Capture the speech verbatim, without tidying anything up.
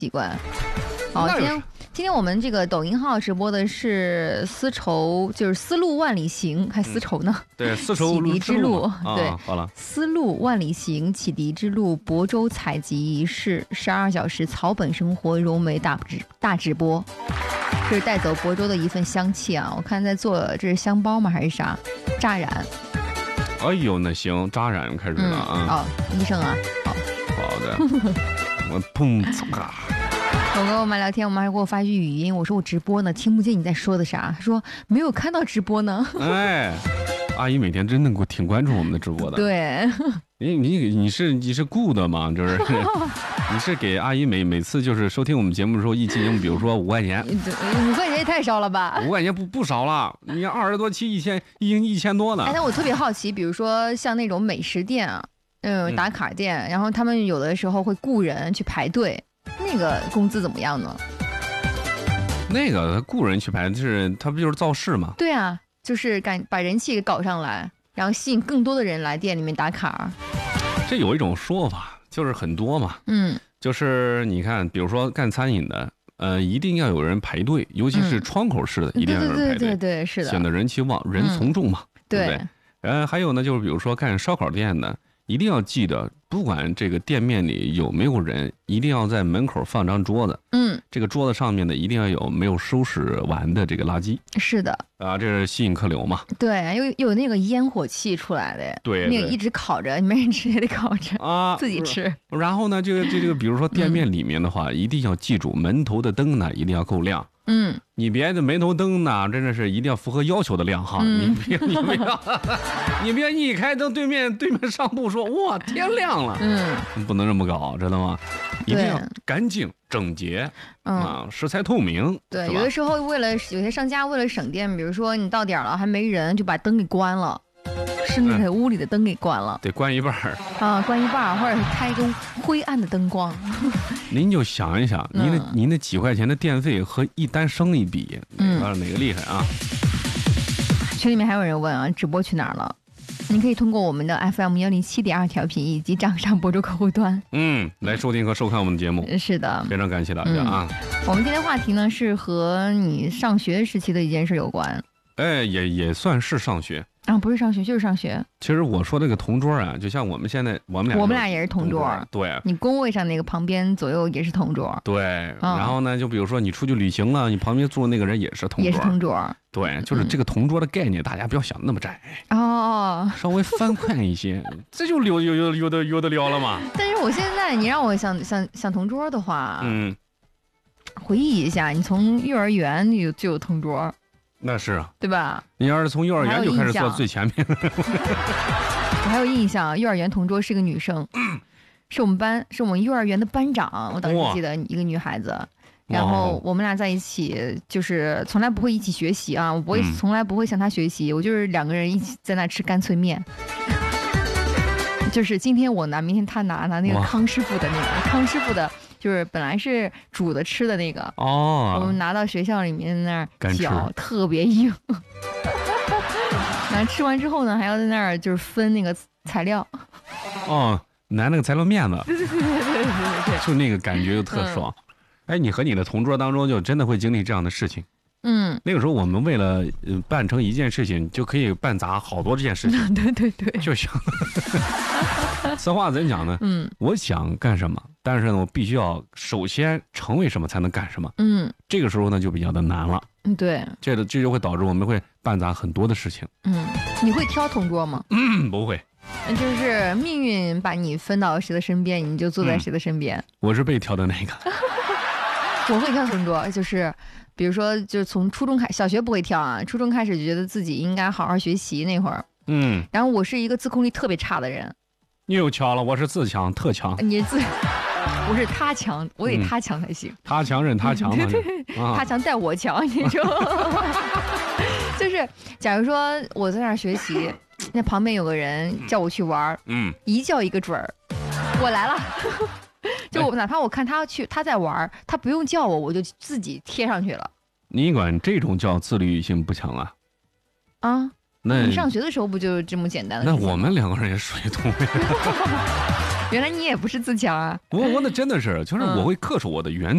习惯。好，今天今天我们这个抖音号直播的是丝绸，就是丝路万里行，还丝绸呢？ 嗯、对，丝绸启迪之路， 啊、 对， 好了， 丝路万里行，启迪之路，亳州采集仪式，十二小时草本生活融媒大直大直播，这是带走亳州的一份香气啊！我看在做，这是香包吗？还是啥？扎染。 哎呦，那行，扎染开始了啊！ 嗯、哦，医生啊，好， 好的，我砰嚓。 我跟我妈聊天，我妈还给我发一句语音，我说我直播呢，听不见你在说的啥。她说没有看到直播呢。 哎，阿姨每天真的挺关注我们的直播的。 对， 你你你是你是雇的吗？就是你是给阿姨每每次就是收听我们节目的时候一期节目，比如说五块钱， 五块钱也太少了吧？ 五块钱不不少了，你二十多期一千一一千多呢。 哎，但我特别好奇，比如说像那种美食店啊，嗯，打卡店，嗯、然后他们有的时候会雇人去排队。那个工资怎么样呢？ 那个他雇人去排，就是他不就是造势吗？ 对啊，就是赶把人气给搞上来，然后吸引更多的人来店里面打卡。 这有一种说法，就是很多嘛， 嗯， 就是你看，比如说干餐饮的，呃，一定要有人排队，尤其是窗口式的，嗯、一定要有人排队， 对对对对，是的， 显得人气旺，人从众嘛，嗯、对不对？呃，还有呢，就是比如说干烧烤店的。一定要记得，不管这个店面里有没有人，一定要在门口放张桌子。嗯，这个桌子上面呢，一定要有没有收拾完的这个垃圾。 是的， 啊，这是吸引客流嘛。 对，有有那个烟火气出来的。 对， 那个一直烤着，没人吃也得烤着啊， 自己吃。 然后呢，这个这这个，比如说店面里面的话，嗯、一定要记住门头的灯呢，一定要够亮。嗯，你别的门头灯呢，真的是一定要符合要求的亮哈。嗯、你别你别你别一开灯，对面对面商铺说哇天亮了，嗯，不能这么搞，知道吗？一定要干净整洁，嗯、啊，食材透明。 对，有的时候为了有些商家为了省电，比如说你到点了还没人，就把灯给关了。甚至给屋里的灯给关了， 嗯、得关一半啊，关一半，或者是开一个灰暗的灯光。 您就想一想，您那、嗯、您那几块钱的电费和一单生意比，哪个、嗯、哪个厉害啊？ 群里面还有人问啊，直播去哪儿了？你可以通过我们的 F M 幺零七点二调频以及掌上亳州客户端， 嗯，来收听和收看我们的节目。 是的， 非常感谢大家啊！ 嗯、我们今天话题呢是和你上学时期的一件事有关。 哎，也也算是上学。 啊，不是上学就是上学。 其实我说那个同桌啊，就像我们现在我们俩， 我们俩也是同桌。 对， 你工位上那个旁边左右也是同桌。 对，嗯、然后呢，就比如说你出去旅行了，你旁边坐的那个人也是同桌。 也是同桌。 对，就是这个同桌的概念，嗯、大家不要想那么窄哦， 稍微翻宽一些，这就有有有有的有的聊了嘛。 但是我现在你让我想想想同桌的话，嗯，回忆一下，你从幼儿园有就有同桌。 那是啊， 对吧？ 你要是从幼儿园就开始坐最前面， 我还有印象，幼儿园同桌是个女生，嗯、是我们班，是我们幼儿园的班长。我当时记得一个女孩子，然后我们俩在一起，就是从来不会一起学习啊，我不会，嗯、从来不会向她学习，我就是两个人一起在那吃干脆面，就是今天我拿，明天他拿，拿那个康师傅的那个康师傅的。就是本来是煮的吃的那个哦，我们拿到学校里面那儿嚼，特别硬。然后吃完之后呢，还要在那儿就是分那个材料。 哦，拿那个材料面子。 对对对对对对对， 就那个感觉就特爽。嗯、哎，你和你的同桌当中就真的会经历这样的事情。嗯，那个时候我们为了呃办成一件事情，就可以办砸好多件事情。 对对对， 就行。此话怎讲呢？嗯，我想干什么，但是呢，我必须要首先成为什么才能干什么。嗯，这个时候呢就比较的难了。 嗯，对， 这个这就会导致我们会办砸很多的事情。 嗯，你会挑同桌吗？ 嗯，不会。 就是命运把你分到谁的身边，你就坐在谁的身边。 嗯、我是被挑的那个。 我会挑同桌，就是比如说，就是从初中开，小学不会挑啊，初中开始就觉得自己应该好好学习那会儿。嗯，然后我是一个自控力特别差的人。 你又强了，我是自强特强。 你自不是他强，我得他强才行。嗯、 他强任他强嘛， 啊、他强带我强，你说。就是假如说我在那儿学习，那旁边有个人叫我去玩，嗯，一叫一个准儿，我来了。就我哪怕我看他去他在玩，他不用叫我，我就自己贴上去了。 你管这种叫自律性不强啊？ 啊，那你上学的时候不就这么简单的？ 那我们两个人也属于同类。 原来你也不是自强啊！ 我我那真的是，就是我会恪守我的原